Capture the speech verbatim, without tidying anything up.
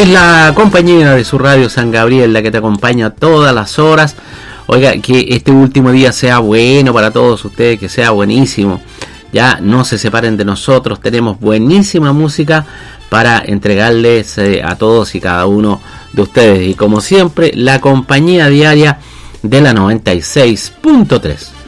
Es la compañera de su radio San Gabriel la que te acompaña todas las horas. Oiga, que este último día sea bueno para todos ustedes, que sea buenísimo. Ya no se separen de nosotros, tenemos buenísima música para entregarles eh, a todos y cada uno de ustedes. Y como siempre, la compañía diaria de la noventa y seis punto tres.